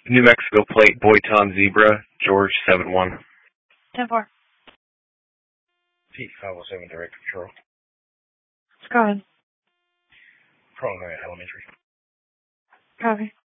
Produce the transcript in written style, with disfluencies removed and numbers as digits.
New Mexico plate, Boyton Zebra, George 7-1. 10-4. Pete 507, Direct Control. Go ahead. Prong Elementary. Copy.